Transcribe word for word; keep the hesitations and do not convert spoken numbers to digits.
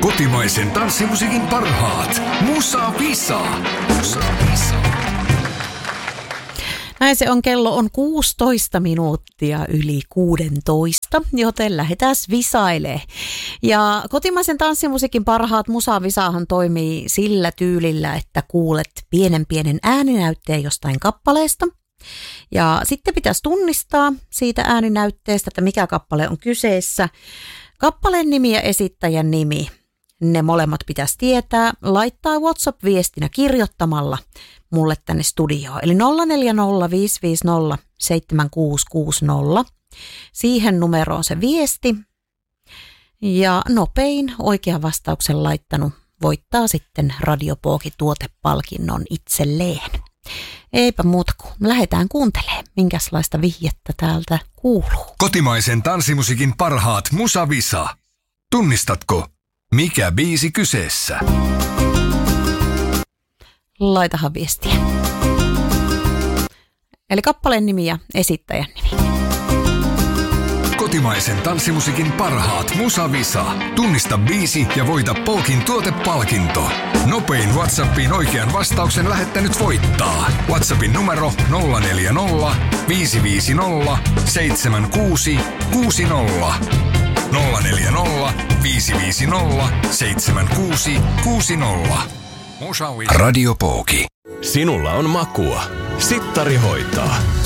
Kotimaisen tanssimusiikin parhaat. Musa Visa. Musa Visa. Näin se on, kello on kuusitoista minuuttia yli kuusitoista, joten lähdetään visailemaan. Ja kotimaisen tanssimusiikin parhaat Musa Visahan toimii sillä tyylillä, että kuulet pienen pienen ääninäytteen jostain kappaleesta. Ja sitten pitäisi tunnistaa siitä ääninäytteestä, että mikä kappale on kyseessä. Kappaleen nimi ja esittäjän nimi. Ne molemmat pitäisi tietää, laittaa WhatsApp-viestinä kirjoittamalla mulle tänne studioon. Eli nolla neljä nolla viisi viisi nolla seitsemän kuusi kuusi nolla. Siihen numeroon se viesti. Ja nopein oikean vastauksen laittanut voittaa sitten Radiopooki-tuotepalkinnon itselleen. Eipä muuta kuin lähdetään kuuntelemaan, minkälaista vihjettä täältä kuuluu. Kotimaisen tanssimusiikin parhaat Musa Visa. Tunnistatko, mikä biisi kyseessä? Laitahan viestiä. Eli kappaleen nimi ja esittäjän nimi. Kotimaisen tanssimusiikin parhaat Musa Visa. Tunnista biisi ja voita Pookin tuotepalkinto. Nopein WhatsAppiin oikean vastauksen lähettänyt voittaa. WhatsAppin numero nolla neljä nolla viisi viisi nolla seitsemän kuusi kuusi nolla. nolla neljä nolla viisi viisi nolla seitsemän kuusi kuusi nolla. Radio Pooki. Sinulla on makua. Sittari hoitaa.